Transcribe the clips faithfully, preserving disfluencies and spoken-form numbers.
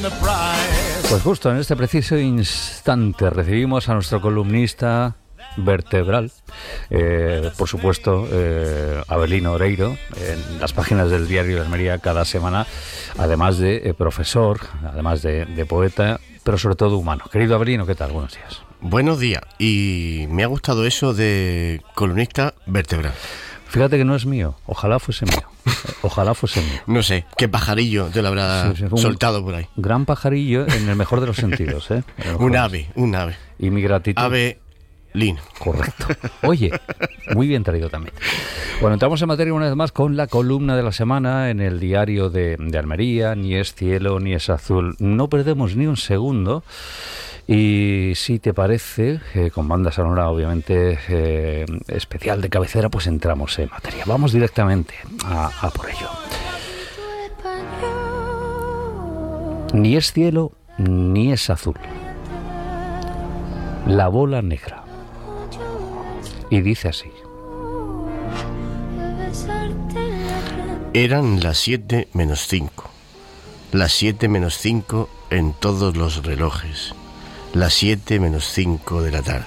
Pues justo en este preciso instante recibimos a nuestro columnista vertebral, eh, por supuesto, eh, Avelino Oreiro, en las páginas del Diario de Almería cada semana, además de eh, profesor, además de, de poeta, pero sobre todo humano. Querido Avelino, ¿qué tal? Buenos días. Buenos días, y me ha gustado eso de columnista vertebral. Fíjate que no es mío, ojalá fuese mío, ojalá fuese mío. No sé, qué pajarillo te lo habrá sí, sí, soltado por ahí. Gran pajarillo en el mejor de los sentidos, ¿eh? Un ave, un ave. Y mi gratitud. Ave Lin. Correcto. Oye, muy bien traído también. Bueno, entramos en materia una vez más con la columna de la semana en el Diario de, de Almería. Ni es cielo, ni es azul. No perdemos ni un segundo. Y si te parece, eh, con banda sonora obviamente eh, especial de cabecera, pues entramos en materia. Vamos directamente a, a por ello. Ni es cielo, ni es azul. La bola negra. Y dice así. Eran las siete menos cinco. Las siete menos cinco en todos los relojes. Las siete menos cinco de la tarde.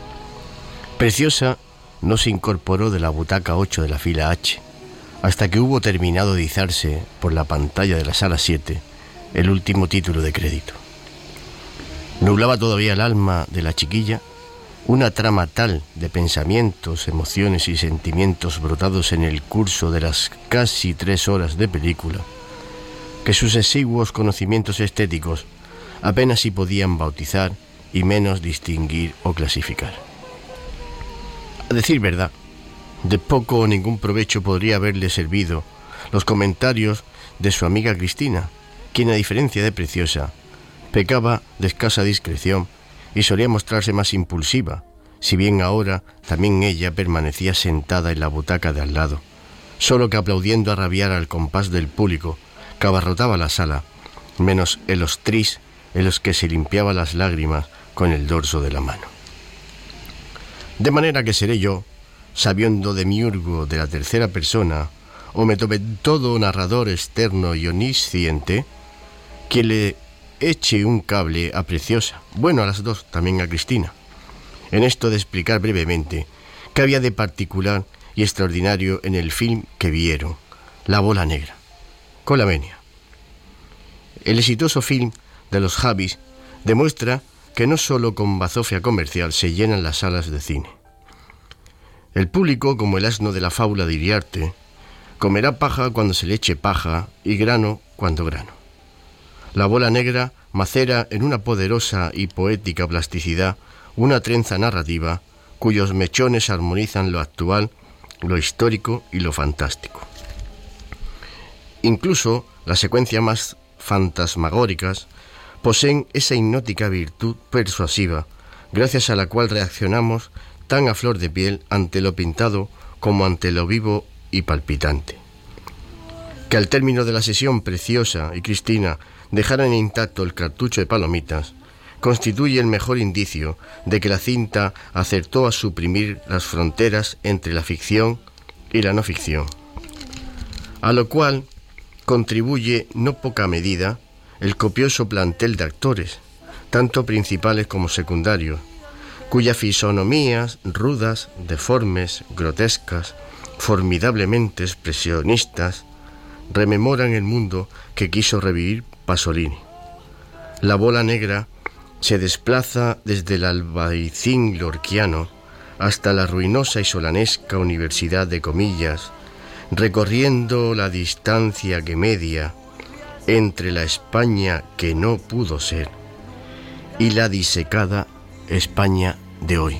Preciosa no se incorporó de la butaca ocho de la fila H hasta que hubo terminado de izarse por la pantalla de la sala siete el último título de crédito. Nublaba todavía el alma de la chiquilla una trama tal de pensamientos, emociones y sentimientos brotados en el curso de las casi tres horas de película que sus exiguos conocimientos estéticos apenas si podían bautizar y menos distinguir o clasificar. A decir verdad, de poco o ningún provecho podría haberle servido los comentarios de su amiga Cristina, quien a diferencia de Preciosa, pecaba de escasa discreción y solía mostrarse más impulsiva, si bien ahora también ella permanecía sentada en la butaca de al lado, solo que aplaudiendo a rabiar al compás del público que abarrotaba la sala, menos el ostrís en los que se limpiaba las lágrimas con el dorso de la mano. De manera que seré yo, sabiendo demiurgo de la tercera persona, o me tome todo narrador externo y omnisciente, quien le eche un cable a Preciosa, bueno a las dos, también a Cristina, en esto de explicar brevemente qué había de particular y extraordinario en el film que vieron, La bola negra, con la venia. El exitoso film de los Javis demuestra que no solo con bazofia comercial se llenan las salas de cine. El público, como el asno de la fábula de Iriarte, comerá paja cuando se le eche paja y grano cuando grano. La bola negra macera en una poderosa y poética plasticidad una trenza narrativa cuyos mechones armonizan lo actual, lo histórico y lo fantástico. Incluso las secuencias más fantasmagóricas poseen esa hipnótica virtud persuasiva, gracias a la cual reaccionamos tan a flor de piel ante lo pintado como ante lo vivo y palpitante. Que al término de la sesión Preciosa y Cristina dejaran intacto el cartucho de palomitas, constituye el mejor indicio de que la cinta acertó a suprimir las fronteras entre la ficción y la no ficción, a lo cual contribuye no poca medida el copioso plantel de actores, tanto principales como secundarios, cuyas fisonomías rudas, deformes, grotescas, formidablemente expresionistas, rememoran el mundo que quiso revivir Pasolini. La bola negra se desplaza desde el albaicín lorquiano hasta la ruinosa y solanesca Universidad de Comillas, recorriendo la distancia que media entre la España que no pudo ser y la disecada España de hoy.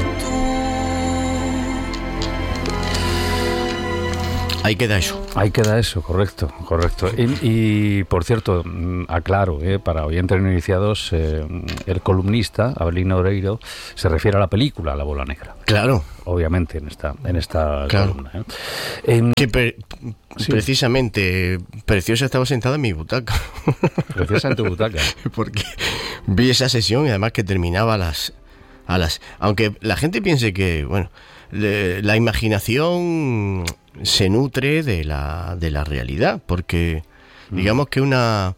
Ahí queda eso. Ahí queda eso, correcto, correcto. Y, y por cierto, aclaro, eh, para oyentes no iniciados, eh, el columnista, Avelino Oreiro, se refiere a la película La bola negra. Claro. Obviamente, en esta, en esta claro. columna. ¿eh? En, que pre- sí. Precisamente, Preciosa estaba sentada en mi butaca. Preciosa en tu butaca. Porque vi esa sesión y además que terminaba a las... A las aunque la gente piense que, bueno, le, la imaginación se nutre de la, de la realidad, porque digamos que una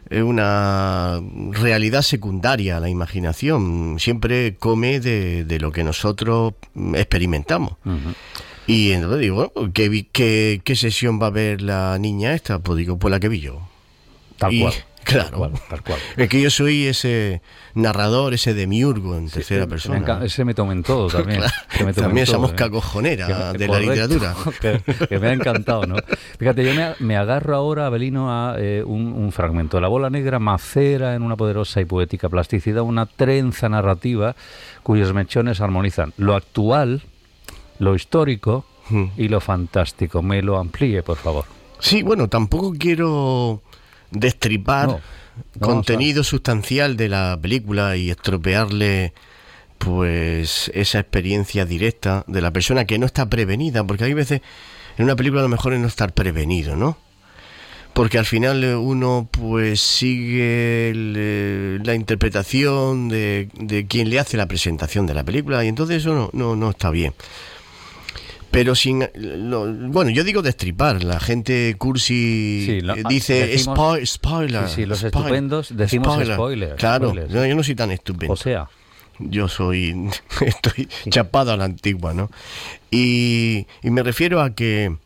es una realidad secundaria, la imaginación. Siempre come de, de lo que nosotros experimentamos. Uh-huh. Y entonces digo, ¿qué, qué, ¿qué sesión va a ver la niña esta? Pues digo, pues la que vi yo. Tal y, cual. Claro. Tal cual, tal cual. Es que yo soy ese narrador, ese demiurgo en sí, tercera persona. Me enca- ese me toma en todo también. Claro, me también esa todo, mosca ¿eh? cojonera que, de correcto, la literatura. Que, que me ha encantado, ¿no? Fíjate, yo me, me agarro ahora, Avelino, a eh, un, un fragmento. La bola negra macera en una poderosa y poética plasticidad una trenza narrativa cuyos mechones armonizan lo actual, lo histórico hmm. y lo fantástico. Me lo amplíe, por favor. Sí, bueno, tampoco quiero destripar no, no, contenido a... sustancial de la película y estropearle pues esa experiencia directa de la persona que no está prevenida, porque hay veces en una película a lo mejor es no estar prevenido, ¿no? Porque al final uno pues sigue el, la interpretación de, de quien le hace la presentación de la película y entonces eso no, no, no está bien. Pero sin... Lo, bueno, yo digo destripar. La gente cursi sí, lo, dice decimos, spoil, spoiler. Sí, sí, los spoiler, estupendos decimos spoiler. spoiler claro, spoilers. Yo, yo no soy tan estupendo. O sea... Yo soy... Estoy sí. chapado a la antigua, ¿no? Y, y me refiero a que...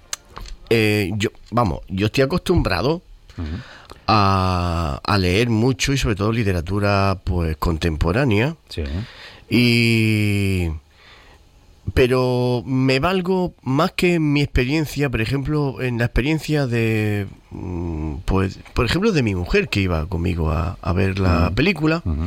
Eh, yo, vamos, yo estoy acostumbrado uh-huh. a, a leer mucho y sobre todo literatura pues contemporánea. Sí. Y... Pero me valgo más que en mi experiencia, por ejemplo, en la experiencia de, pues, por ejemplo, de mi mujer que iba conmigo a, a ver la uh-huh. película. Uh-huh.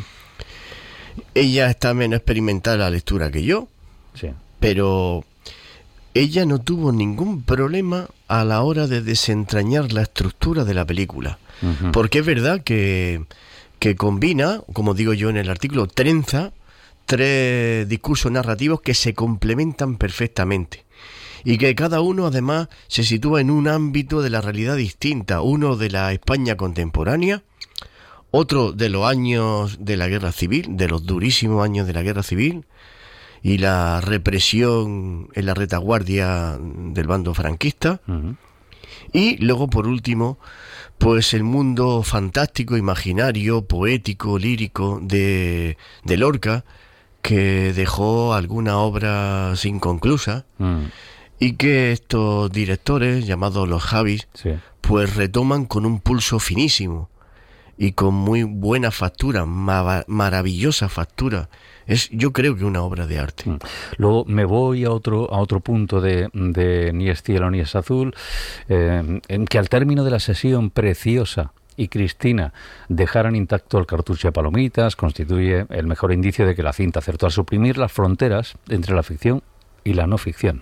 Ella está menos experimentada en la lectura que yo, sí. pero ella no tuvo ningún problema a la hora de desentrañar la estructura de la película. Uh-huh. Porque es verdad que, que combina, como digo yo en el artículo, trenza tres discursos narrativos que se complementan perfectamente y que cada uno además se sitúa en un ámbito de la realidad distinta, uno de la España contemporánea, otro de los años de la guerra civil, de los durísimos años de la guerra civil y la represión en la retaguardia del bando franquista, uh-huh. y luego por último pues el mundo fantástico, imaginario, poético, lírico de, de Lorca, que dejó alguna obra inconclusa mm. y que estos directores, llamados los Javis, sí. pues retoman con un pulso finísimo y con muy buena factura, ma- maravillosa factura. Es, yo creo que una obra de arte. Mm. Luego me voy a otro a otro punto de, de Ni es cielo ni es azul, eh, en que al término de la sesión preciosa y Cristina dejaran intacto el cartucho de palomitas, constituye el mejor indicio de que la cinta acertó a suprimir las fronteras entre la ficción y la no ficción.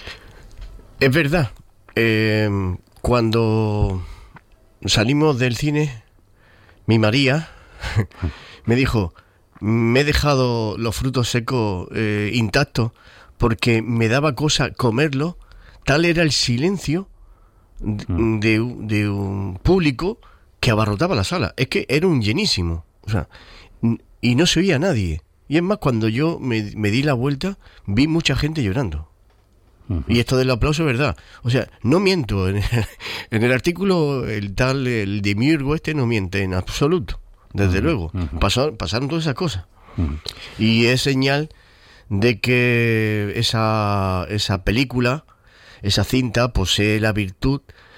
Es verdad. Eh, cuando salimos del cine, mi María me dijo, me he dejado los frutos secos eh, intactos porque me daba cosa comerlos, tal era el silencio de, mm. de, de un público que abarrotaba la sala. Es que era un llenísimo. O sea, y no se oía a nadie. Y es más, cuando yo me, me di la vuelta, vi mucha gente llorando. Uh-huh. Y esto del aplauso es verdad. O sea, no miento. En el, en el artículo, el tal, el demiurgo este no miente en absoluto. Desde uh-huh. luego. Uh-huh. Pasó, pasaron todas esas cosas. Uh-huh. Y es señal de que esa, esa película, esa cinta, posee la virtud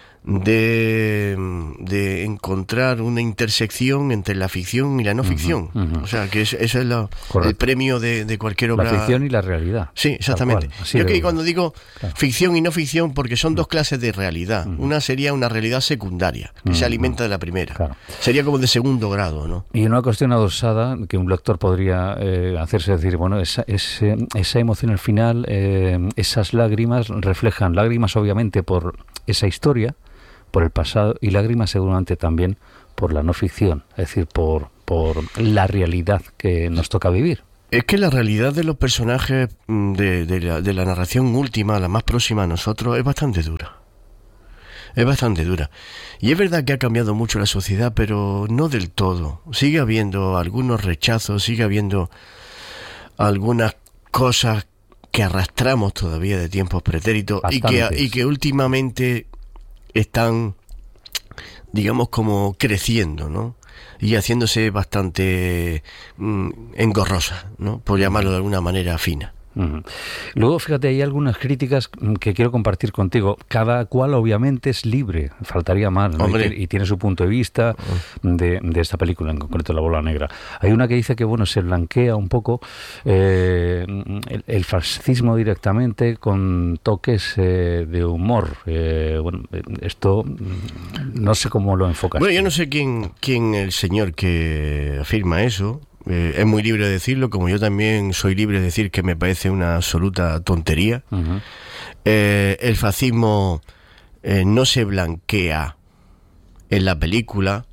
de, de encontrar una intersección entre la ficción y la no ficción. Uh-huh, uh-huh. O sea, que eso, eso es la, el premio de, de cualquier obra. La ficción y la realidad. Sí, exactamente. Yo que cuando digo claro. ficción y no ficción, porque son uh-huh. dos clases de realidad. Uh-huh. Una sería una realidad secundaria, que uh-huh. se alimenta de la primera. Claro. Sería como de segundo grado, ¿no? Y una cuestión adosada que un lector podría eh, hacerse decir, bueno, esa, ese, esa emoción al final, eh, esas lágrimas reflejan lágrimas obviamente por esa historia, por el pasado, y lágrimas seguramente también por la no ficción, es decir, por, por la realidad que nos toca vivir. Es que la realidad de los personajes de, de, la, de la narración última, la más próxima a nosotros, es bastante dura. Es bastante dura. Y es verdad que ha cambiado mucho la sociedad, pero no del todo. Sigue habiendo algunos rechazos, sigue habiendo algunas cosas que arrastramos todavía de tiempos pretéritos y que, y que últimamente están digamos, como creciendo, ¿no? Y haciéndose bastante mm, engorrosa, ¿no? Por llamarlo de alguna manera fina. Uh-huh. Luego, fíjate, hay algunas críticas que quiero compartir contigo. Cada cual, obviamente, es libre, faltaría más, ¿no? Y, y tiene su punto de vista de, de esta película, en concreto La Bola Negra. Hay una que dice que, bueno, se blanquea un poco eh, el, el fascismo directamente con toques eh, de humor. Eh, bueno, esto no sé cómo lo enfocas. Bueno, yo no sé quién, quién el señor que afirma eso. Eh, es muy libre de decirlo, como yo también soy libre de decir que me parece una absoluta tontería. Uh-huh. Eh, el fascismo eh, no se blanquea en la película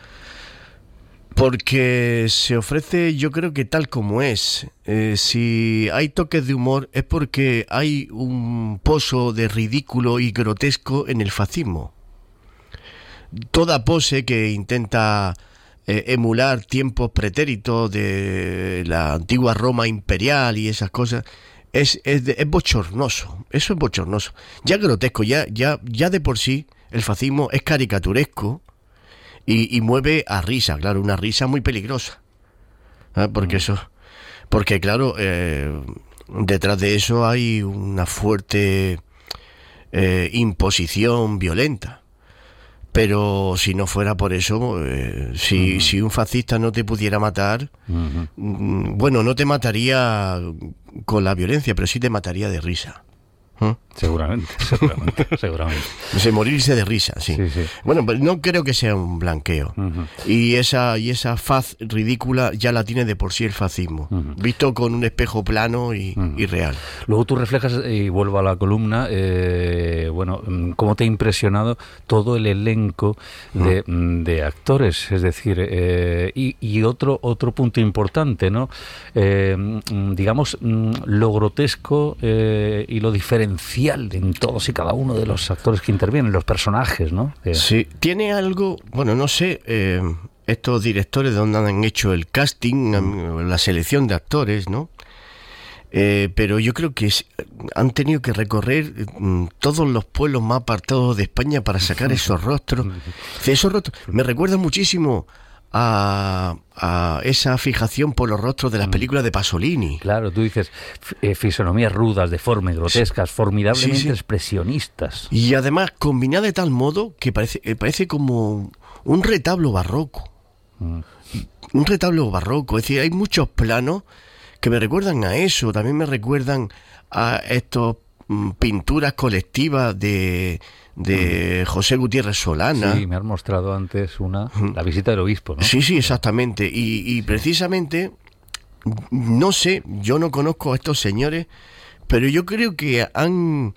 porque se ofrece, yo creo que tal como es. Eh, si hay toques de humor es porque hay un pozo de ridículo y grotesco en el fascismo. Toda pose que intenta Eh, emular tiempos pretéritos de la antigua Roma imperial y esas cosas es, es, de, es bochornoso, eso es bochornoso, ya grotesco, ya, ya, ya de por sí el fascismo es caricaturesco y, y mueve a risa, claro, una risa muy peligrosa, ¿eh? porque mm. eso, porque claro, eh, detrás de eso hay una fuerte eh, imposición violenta. Pero si no fuera por eso, eh, si, uh-huh. si un fascista no te pudiera matar, uh-huh. bueno, no te mataría con la violencia, pero sí te mataría de risa. ¿Eh? Seguramente, seguramente, seguramente. Se morirse de risa, sí. sí, sí. Bueno, pues no creo que sea un blanqueo. Uh-huh. Y esa y esa faz ridícula ya la tiene de por sí el fascismo, uh-huh. visto con un espejo plano y, uh-huh. y real. Luego tú reflejas, y vuelvo a la columna, eh, bueno, cómo te ha impresionado todo el elenco de, uh-huh. de actores, es decir, eh, y, y otro otro punto importante, ¿no? Eh, digamos, lo grotesco eh, y lo diferencial en todos y cada uno de los actores que intervienen, los personajes, ¿no? Eh. Sí, tiene algo, bueno, no sé, eh, estos directores de donde han hecho el casting, la selección de actores, ¿no? Eh, pero yo creo que es, han tenido que recorrer mm, todos los pueblos más apartados de España para sacar esos rostros. Esos rostros me recuerda muchísimo A, a esa fijación por los rostros de las películas de Pasolini. Claro, tú dices eh, fisonomías rudas, deformes, grotescas, formidablemente sí, sí. expresionistas. Y además combinada de tal modo que parece, eh, parece como un retablo barroco. Mm. Un retablo barroco. Es decir, hay muchos planos que me recuerdan a eso. También me recuerdan a estos mm, pinturas colectivas de... de José Gutiérrez Solana. Sí, me has mostrado antes una, la visita del obispo, ¿no? Sí, sí, exactamente. Y, y precisamente, no sé, yo no conozco a estos señores, pero yo creo que han,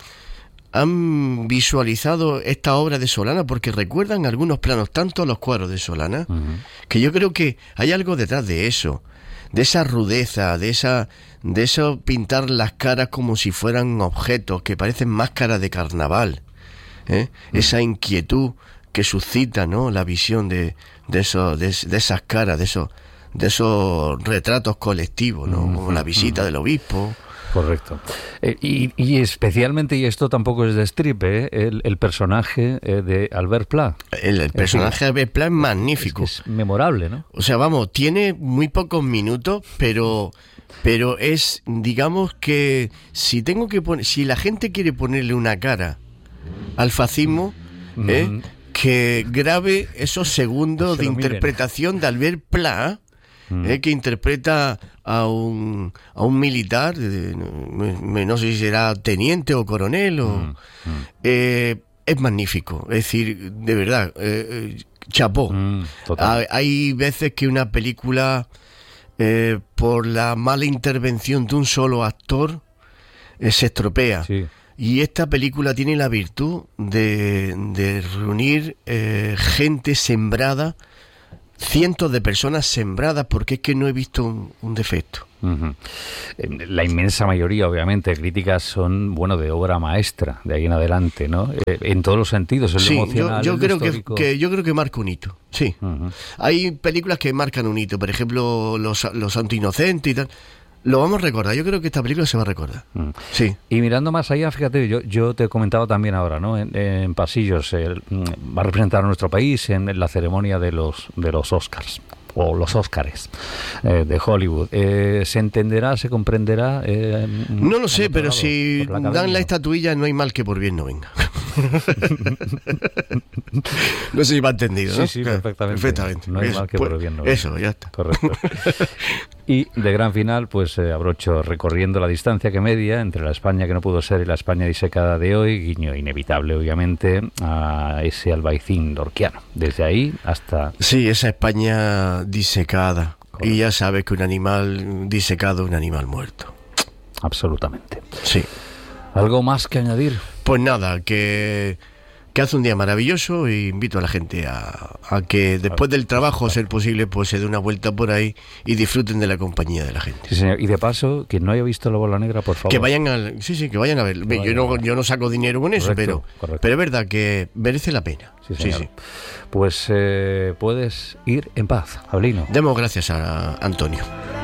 han visualizado esta obra de Solana porque recuerdan algunos planos, tanto a los cuadros de Solana, uh-huh. que yo creo que hay algo detrás de eso, de esa rudeza, de esa de eso pintar las caras como si fueran objetos que parecen máscaras de carnaval. ¿Eh? Esa inquietud que suscita, ¿no?, la visión de, de, eso, de, de esas caras, de esos, de esos retratos colectivos, ¿no? Uh-huh. Como la visita uh-huh. del obispo. Correcto. Eh, y, y especialmente, y esto tampoco es de Strip, ¿eh? el, el personaje eh, de Albert Pla. El, el personaje de Albert Pla es magnífico. Es, es memorable, ¿no? O sea, vamos, tiene muy pocos minutos, pero... pero es, digamos que si tengo que poner, si la gente quiere ponerle una cara al fascismo, ¿eh? uh-huh. que grabe esos segundos de interpretación de Albert Pla, uh-huh. ¿eh? que interpreta a un a un militar, eh, no, no sé si será teniente o coronel, o, uh-huh. eh, es magnífico. Es decir, de verdad, eh, chapó. Uh-huh. Hay, hay veces que una película, eh, por la mala intervención de un solo actor, eh, se estropea. Sí. Y esta película tiene la virtud de, de reunir eh, gente sembrada, cientos de personas sembradas, porque es que no he visto un, un defecto. Uh-huh. La inmensa mayoría, obviamente, críticas son, bueno, de obra maestra, de ahí en adelante, ¿no? Eh, en todos los sentidos, en sí, lo emocional, yo, yo creo que, que yo creo que marca un hito, sí. Uh-huh. Hay películas que marcan un hito, por ejemplo, Los, los Santos Inocentes y tal. lo vamos a recordar. Yo creo que esta película se va a recordar. Mm. Sí. Y mirando más allá, fíjate, yo, yo te he comentado también ahora, ¿no? En, en Pasillos, eh, va a representar a nuestro país en, en la ceremonia de los de los Oscars. O los Óscares eh, de Hollywood. Eh, ¿Se entenderá, se comprenderá? Eh, no lo sé, pero lado, si la dan la estatuilla, no hay mal que por bien no venga. No sé si va entendido, ¿no? Sí, sí, perfectamente. Perfectamente. No hay eso, mal que pues, por bien no venga. Eso, ya está. Correcto. Y de gran final, pues eh, abrocho recorriendo la distancia que media entre la España que no pudo ser y la España disecada de hoy, guiño inevitable, obviamente, a ese Albaicín lorquiano. Desde ahí hasta... Sí, esa España disecada. Correcto. Y ya sabes que un animal disecado es un animal muerto. Absolutamente. Sí. ¿Algo más que añadir? Pues nada, que... que hace un día maravilloso e invito a la gente a, a que después del trabajo, a ser posible, pues se dé una vuelta por ahí y disfruten de la compañía de la gente. Sí, señor. Y de paso, quien no haya visto La Bola Negra, por favor. Que vayan al, sí, sí, que vayan a ver. Vayan yo, no, yo no saco dinero con eso, correcto, pero, correcto. pero es verdad que merece la pena. Sí, señor. Sí, sí. Pues eh, puedes ir en paz, Abelino. Demos gracias a Antonio.